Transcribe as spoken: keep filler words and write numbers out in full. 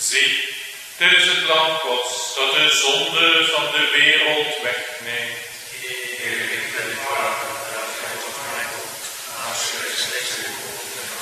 Zie, dit is het lam Gods dat de zonde van de wereld wegneemt.